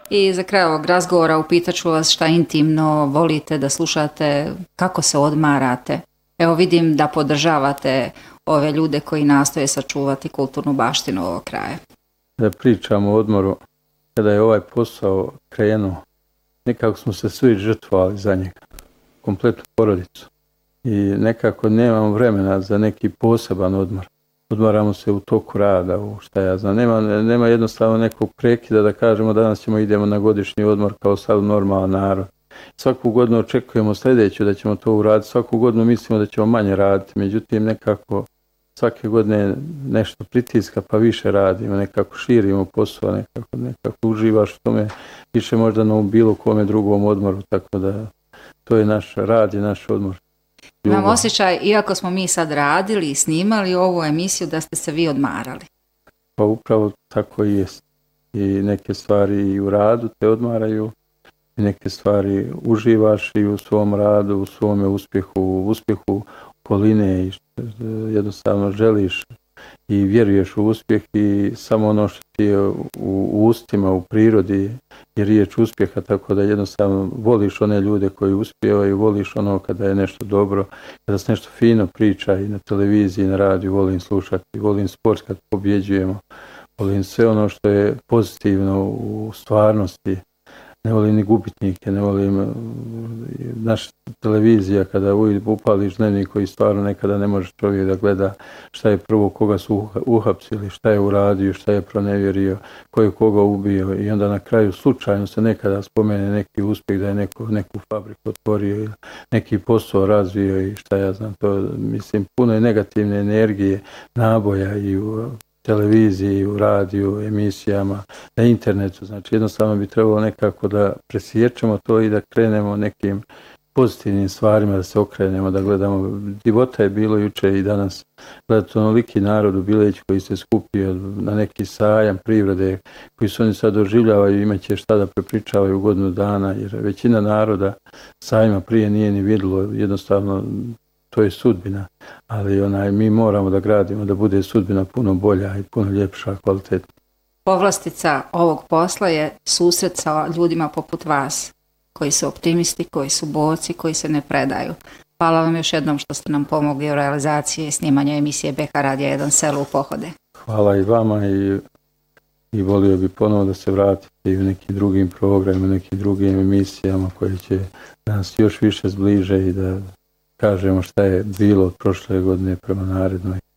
I za kraj ovog razgovora upitaću vas šta intimno volite da slušate, kako se odmarate. Evo vidim da podržavate ove ljude koji nastoje sačuvati kulturnu baštinu ovog kraja. Da pričamo o odmoru, kada je ovaj posao krenuo, nekako smo se svi žrtvovali za njega, kompletnu porodicu. I nekako nemamo vremena za neki poseban odmor. Odmaramo se u toku rada, u šta ja znam. Nema jednostavno nekog prekida da kažemo danas idemo na godišnji odmor kao sad normalan narod. Svaku godinu očekujemo sljedeću da ćemo to uraditi, svaku godinu mislimo da ćemo manje raditi, međutim nekako svake godine nešto pritiska pa više radimo, nekako širimo posao, nekako uživaš u tome više možda na bilo kome drugom odmoru, tako da to je naš rad i naš odmor. Imam osjećaj, iako smo mi sad radili i snimali ovu emisiju, da ste se vi odmarali. Pa upravo tako i jest. I neke stvari i u radu te odmaraju, i neke stvari uživaš i u svom radu, u svome uspjehu okoline i jednostavno želiš i vjeruješ u uspjeh i samo ono što ti je u ustima, u prirodi je riječ uspjeha, tako da jednostavno voliš one ljude koji uspijevaju, voliš ono kada je nešto dobro, kada se nešto fino priča i na televiziji, i na radiju, volim slušati, volim sport kad pobjeđujemo, volim sve ono što je pozitivno u stvarnosti. Ne volim ni gubitnike, ne volim naša televizija kada upališ dnevnik koji stvarno nekada ne može čovjek da gleda šta je prvo, koga su uhapsili, šta je uradio, šta je pronevjerio, ko je koga ubio i onda na kraju slučajno se nekada spomene neki uspjeh da je neku fabriku otvorio ili neki posao razvio i šta ja znam, to mislim puno je negativne energije, naboja i u televiziji, u radiju, emisijama, na internetu. Znači jednostavno bi trebalo nekako da presiječemo to i da krenemo nekim pozitivnim stvarima, da se okrenemo, da gledamo. Divota je bilo juče i danas gledati onoliki narod u Bileću koji se skupio na neki sajam prirode koji se oni sad doživljavaju, imat će šta da prepričavaju godinu dana, jer većina naroda sajma prije nije ni vidjelo, jednostavno to je sudbina, ali mi moramo da gradimo da bude sudbina puno bolja i puno ljepša, kvalitetna. Povlastica ovog posla je susret sa ljudima poput vas, koji su optimisti, koji su borci, koji se ne predaju. Hvala vam još jednom što ste nam pomogli u realizaciji snimanja emisije BH Radija 1 Selo u pohode. Hvala i vama i volio bi ponovo da se vratite i u nekim drugim programima, u nekim drugim emisijama koje će nas još više zbliže i da kažemo šta je bilo od prošle godine prema narednoj.